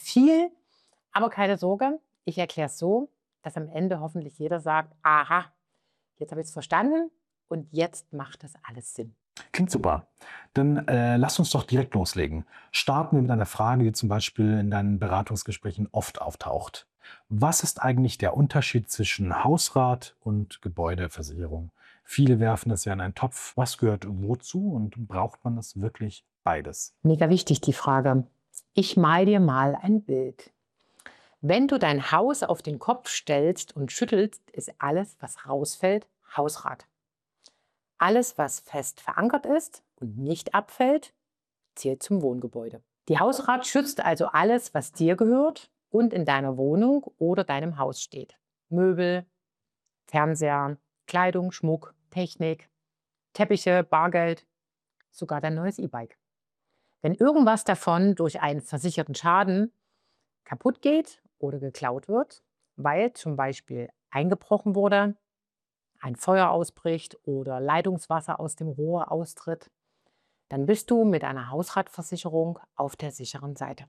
viel, aber keine Sorge, ich erkläre es so, dass am Ende hoffentlich jeder sagt, aha, jetzt habe ich es verstanden und jetzt macht das alles Sinn. Klingt super. Dann lass uns doch direkt loslegen. Starten wir mit einer Frage, die zum Beispiel in deinen Beratungsgesprächen oft auftaucht. Was ist eigentlich der Unterschied zwischen Hausrat und Gebäudeversicherung? Viele werfen das ja in einen Topf. Was gehört wozu und braucht man das wirklich beides? Mega wichtig die Frage. Ich mal dir mal ein Bild. Wenn du dein Haus auf den Kopf stellst und schüttelst, ist alles, was rausfällt, Hausrat. Alles, was fest verankert ist und nicht abfällt, zählt zum Wohngebäude. Die Hausrat schützt also alles, was dir gehört und in deiner Wohnung oder deinem Haus steht. Möbel, Fernseher, Kleidung, Schmuck, Technik, Teppiche, Bargeld, sogar dein neues E-Bike. Wenn irgendwas davon durch einen versicherten Schaden kaputt geht oder geklaut wird, weil zum Beispiel eingebrochen wurde, ein Feuer ausbricht oder Leitungswasser aus dem Rohr austritt, dann bist du mit einer Hausratversicherung auf der sicheren Seite.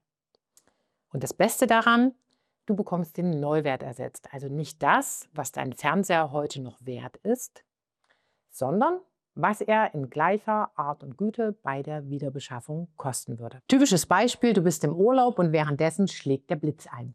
Und das Beste daran, du bekommst den Neuwert ersetzt. Also nicht das, was dein Fernseher heute noch wert ist, sondern was er in gleicher Art und Güte bei der Wiederbeschaffung kosten würde. Typisches Beispiel, du bist im Urlaub und währenddessen schlägt der Blitz ein.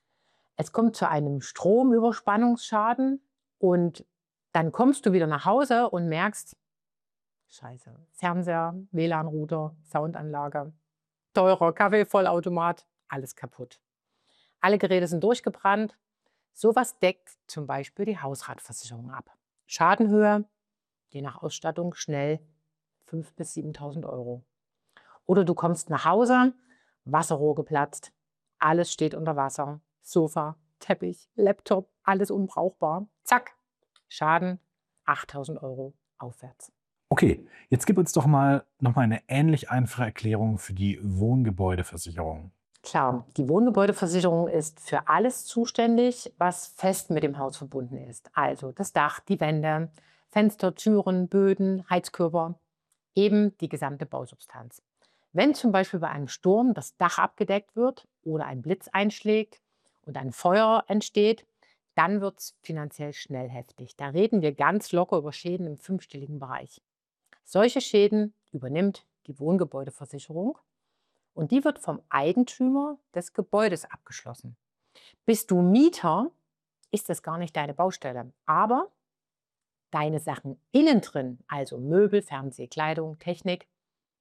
Es kommt zu einem Stromüberspannungsschaden und dann kommst du wieder nach Hause und merkst, Scheiße, Fernseher, WLAN-Router, Soundanlage, teurer Kaffeevollautomat, alles kaputt. Alle Geräte sind durchgebrannt. Sowas deckt zum Beispiel die Hausratversicherung ab. Schadenhöhe, je nach Ausstattung, schnell 5.000 bis 7.000 Euro. Oder du kommst nach Hause, Wasserrohr geplatzt, alles steht unter Wasser, Sofa, Teppich, Laptop, alles unbrauchbar. Zack, Schaden 8.000 Euro aufwärts. Okay, jetzt gib uns doch mal noch mal eine ähnlich einfache Erklärung für die Wohngebäudeversicherung. Klar, die Wohngebäudeversicherung ist für alles zuständig, was fest mit dem Haus verbunden ist. Also das Dach, die Wände, Fenster, Türen, Böden, Heizkörper, eben die gesamte Bausubstanz. Wenn zum Beispiel bei einem Sturm das Dach abgedeckt wird oder ein Blitz einschlägt und ein Feuer entsteht, dann wird es finanziell schnell heftig. Da reden wir ganz locker über Schäden im fünfstelligen Bereich. Solche Schäden übernimmt die Wohngebäudeversicherung und die wird vom Eigentümer des Gebäudes abgeschlossen. Bist du Mieter, ist das gar nicht deine Baustelle. Aber deine Sachen innen drin, also Möbel, Fernseh, Kleidung, Technik,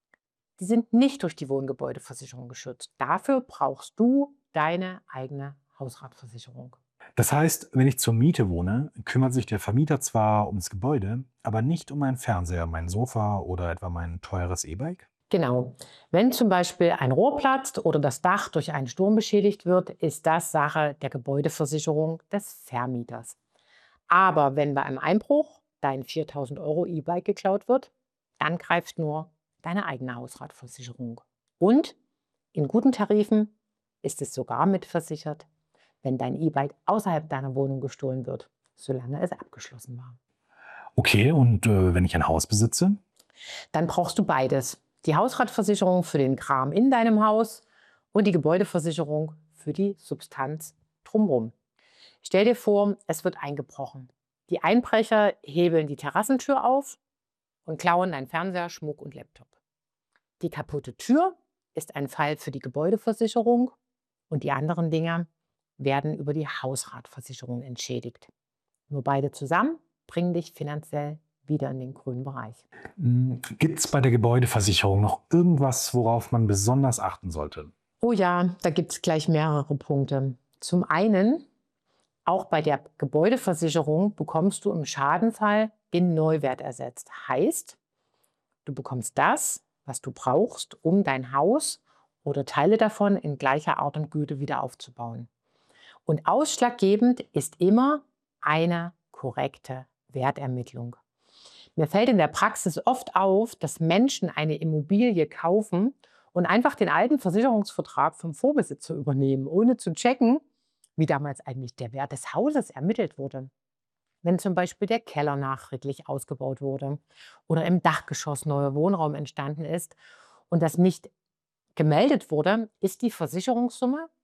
die sind nicht durch die Wohngebäudeversicherung geschützt. Dafür brauchst du deine eigene Hausratversicherung. Das heißt, wenn ich zur Miete wohne, kümmert sich der Vermieter zwar ums Gebäude, aber nicht um meinen Fernseher, mein Sofa oder etwa mein teures E-Bike? Genau. Wenn zum Beispiel ein Rohr platzt oder das Dach durch einen Sturm beschädigt wird, ist das Sache der Gebäudeversicherung des Vermieters. Aber wenn bei einem Einbruch dein 4.000 Euro E-Bike geklaut wird, dann greift nur deine eigene Hausratversicherung. Und in guten Tarifen ist es sogar mitversichert, wenn dein E-Bike außerhalb deiner Wohnung gestohlen wird, solange es abgeschlossen war. Okay, und wenn ich ein Haus besitze? Dann brauchst du beides. Die Hausratversicherung für den Kram in deinem Haus und die Gebäudeversicherung für die Substanz drumherum. Stell dir vor, es wird eingebrochen. Die Einbrecher hebeln die Terrassentür auf und klauen dein Fernseher, Schmuck und Laptop. Die kaputte Tür ist ein Fall für die Gebäudeversicherung und die anderen Dinge werden über die Hausratversicherung entschädigt. Nur beide zusammen bringen dich finanziell wieder in den grünen Bereich. Gibt es bei der Gebäudeversicherung noch irgendwas, worauf man besonders achten sollte? Oh ja, da gibt es gleich mehrere Punkte. Zum einen, auch bei der Gebäudeversicherung bekommst du im Schadenfall den Neuwert ersetzt. Heißt, du bekommst das, was du brauchst, um dein Haus oder Teile davon in gleicher Art und Güte wieder aufzubauen. Und ausschlaggebend ist immer eine korrekte Wertermittlung. Mir fällt in der Praxis oft auf, dass Menschen eine Immobilie kaufen und einfach den alten Versicherungsvertrag vom Vorbesitzer übernehmen, ohne zu checken, wie damals eigentlich der Wert des Hauses ermittelt wurde. Wenn zum Beispiel der Keller nachträglich ausgebaut wurde oder im Dachgeschoss neuer Wohnraum entstanden ist und das nicht gemeldet wurde, ist die Versicherungssumme